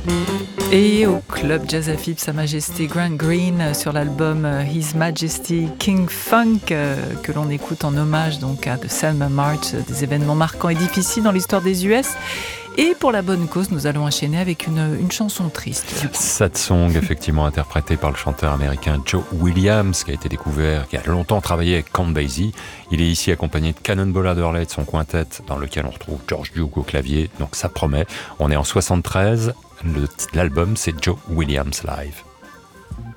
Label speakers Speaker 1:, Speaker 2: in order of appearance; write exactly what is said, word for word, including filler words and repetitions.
Speaker 1: Et au club Jazz à Fib, Sa Majesté Grant Green sur l'album His Majesty King Funk que l'on écoute en hommage donc à The Selma March, des événements marquants et difficiles dans l'histoire des U S. Et pour la bonne cause, nous allons enchaîner avec une, une chanson triste.
Speaker 2: Sad Song, effectivement interprétée par le chanteur américain Joe Williams, qui a été découvert, qui a longtemps travaillé avec Count Basie. Il est ici accompagné de Cannonball Adderley, de son quintet, dans lequel on retrouve George Duke au clavier. Donc ça promet. On est en soixante-treize. Le, l'album, c'est Joe Williams Live.